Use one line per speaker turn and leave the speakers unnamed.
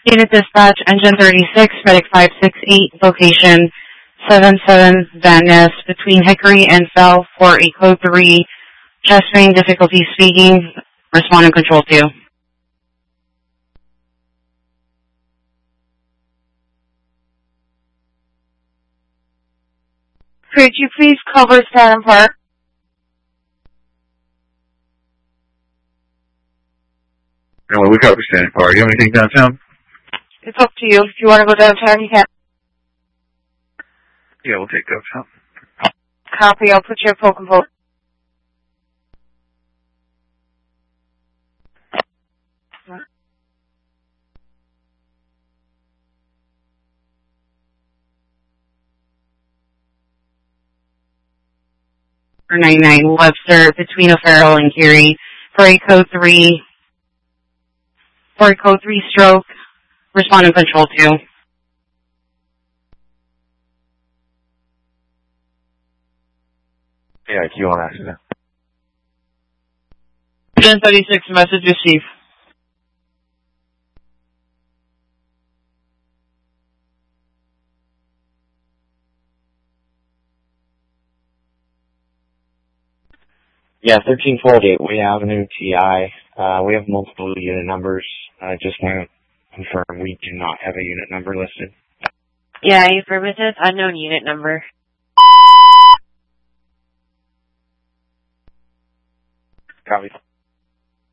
Unit Dispatch, Engine 36, Medic 568, location 77 Van Ness, between Hickory and Fell for a Code 3, chest pain, difficulty speaking, respond and control 2.
Could you please cover Stanton Park?
No, we cover Stanton Park. You have anything downtown?
It's up to you. If you want to go downtown, you can.
Yeah, we'll take downtown.
Copy. I'll put you at Poke and Poke.
For 99 Webster, between O'Farrell and Geary, for a Code 3, stroke, respond and control 2.
Yeah, Q on accident.
Engine 36, message received.
Yeah, 1348 Way Avenue, TI. We have multiple unit numbers. I just want to confirm we do not have a unit number listed.
Yeah, affirmative, unknown unit number.